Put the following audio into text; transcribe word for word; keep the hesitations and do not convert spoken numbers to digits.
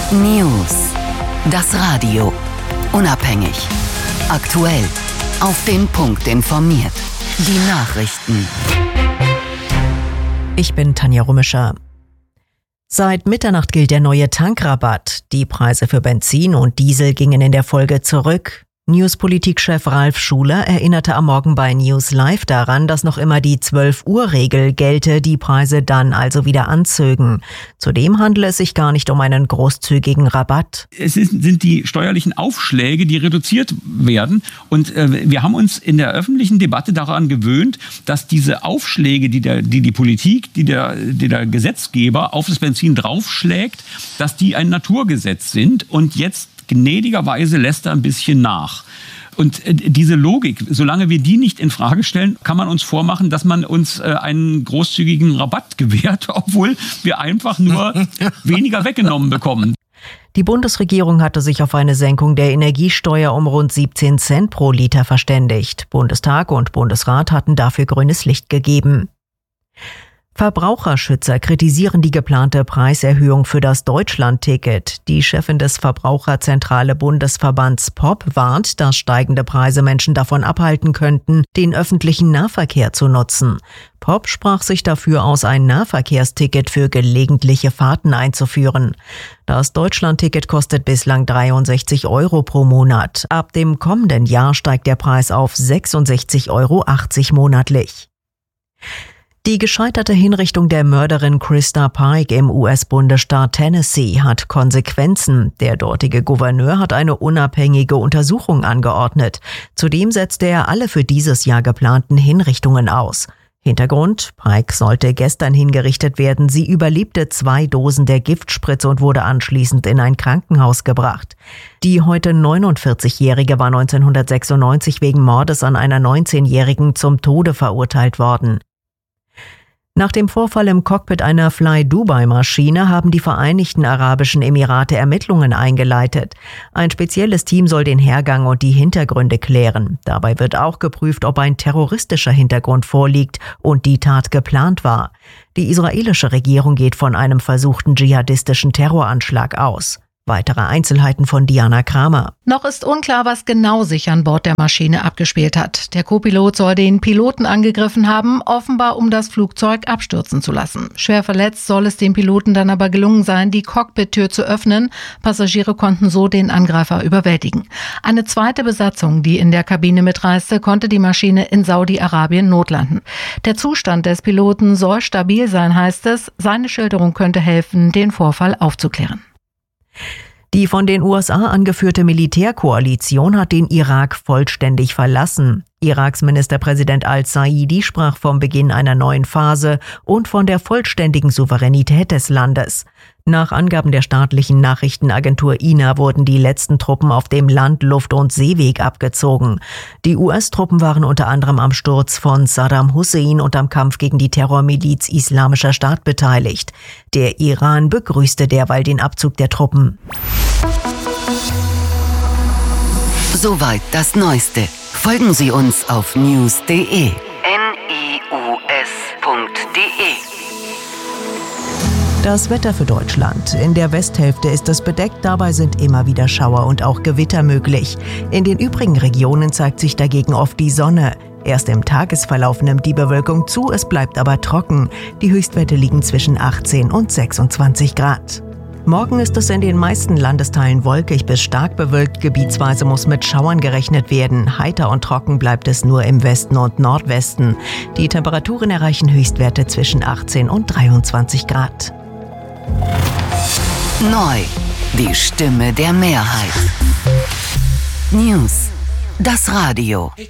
News. Das Radio. Unabhängig. Aktuell. Auf den Punkt informiert. Die Nachrichten. Ich bin Tanja Rummischer. Seit Mitternacht gilt der neue Tankrabatt. Die Preise für Benzin und Diesel gingen in der Folge zurück. Newspolitik-Chef Ralf Schuler erinnerte am Morgen bei News Live daran, dass noch immer die zwölf-Uhr-Regel gelte, die Preise dann also wieder anzögen. Zudem handele es sich gar nicht um einen großzügigen Rabatt. Es ist, sind die steuerlichen Aufschläge, die reduziert werden. Und äh, wir haben uns in der öffentlichen Debatte daran gewöhnt, dass diese Aufschläge, die der, die, die Politik, die der, die der Gesetzgeber auf das Benzin draufschlägt, dass die ein Naturgesetz sind. Und jetzt gnädigerweise lässt er ein bisschen nach. Und diese Logik, solange wir die nicht in Frage stellen, kann man uns vormachen, dass man uns einen großzügigen Rabatt gewährt, obwohl wir einfach nur weniger weggenommen bekommen. Die Bundesregierung hatte sich auf eine Senkung der Energiesteuer um rund siebzehn Cent pro Liter verständigt. Bundestag und Bundesrat hatten dafür grünes Licht gegeben. Verbraucherschützer kritisieren die geplante Preiserhöhung für das Deutschland-Ticket. Die Chefin des Verbraucherzentrale Bundesverbands P O P warnt, dass steigende Preise Menschen davon abhalten könnten, den öffentlichen Nahverkehr zu nutzen. P O P sprach sich dafür aus, ein Nahverkehrsticket für gelegentliche Fahrten einzuführen. Das Deutschland-Ticket kostet bislang dreiundsechzig Euro pro Monat. Ab dem kommenden Jahr steigt der Preis auf sechsundsechzig Euro achtzig monatlich. Die gescheiterte Hinrichtung der Mörderin Krista Pike im U S-Bundesstaat Tennessee hat Konsequenzen. Der dortige Gouverneur hat eine unabhängige Untersuchung angeordnet. Zudem setzte er alle für dieses Jahr geplanten Hinrichtungen aus. Hintergrund: Pike sollte gestern hingerichtet werden. Sie überlebte zwei Dosen der Giftspritze und wurde anschließend in ein Krankenhaus gebracht. Die heute neunundvierzigjährige war neunzehnhundertsechsundneunzig wegen Mordes an einer neunzehnjährigen zum Tode verurteilt worden. Nach dem Vorfall im Cockpit einer Fly-Dubai-Maschine haben die Vereinigten Arabischen Emirate Ermittlungen eingeleitet. Ein spezielles Team soll den Hergang und die Hintergründe klären. Dabei wird auch geprüft, ob ein terroristischer Hintergrund vorliegt und die Tat geplant war. Die israelische Regierung geht von einem versuchten dschihadistischen Terroranschlag aus. Weitere Einzelheiten von Diana Kramer. Noch ist unklar, was genau sich an Bord der Maschine abgespielt hat. Der Co-Pilot soll den Piloten angegriffen haben, offenbar um das Flugzeug abstürzen zu lassen. Schwer verletzt soll es dem Piloten dann aber gelungen sein, die Cockpit-Tür zu öffnen. Passagiere konnten so den Angreifer überwältigen. Eine zweite Besatzung, die in der Kabine mitreiste, konnte die Maschine in Saudi-Arabien notlanden. Der Zustand des Piloten soll stabil sein, heißt es. Seine Schilderung könnte helfen, den Vorfall aufzuklären. Die von den U S A angeführte Militärkoalition hat den Irak vollständig verlassen. Iraks Ministerpräsident al-Saidi sprach vom Beginn einer neuen Phase und von der vollständigen Souveränität des Landes. Nach Angaben der staatlichen Nachrichtenagentur I N A wurden die letzten Truppen auf dem Land-, Luft- und Seeweg abgezogen. Die U S-Truppen waren unter anderem am Sturz von Saddam Hussein und am Kampf gegen die Terrormiliz Islamischer Staat beteiligt. Der Iran begrüßte derweil den Abzug der Truppen. Soweit das Neueste. Folgen Sie uns auf news punkt de. N I U S punkt de. Das Wetter für Deutschland. In der Westhälfte ist es bedeckt, dabei sind immer wieder Schauer und auch Gewitter möglich. In den übrigen Regionen zeigt sich dagegen oft die Sonne. Erst im Tagesverlauf nimmt die Bewölkung zu, es bleibt aber trocken. Die Höchstwerte liegen zwischen achtzehn und sechsundzwanzig Grad. Morgen ist es in den meisten Landesteilen wolkig bis stark bewölkt. Gebietsweise muss mit Schauern gerechnet werden. Heiter und trocken bleibt es nur im Westen und Nordwesten. Die Temperaturen erreichen Höchstwerte zwischen achtzehn und dreiundzwanzig Grad. Neu. Die Stimme der Mehrheit. News. Das Radio.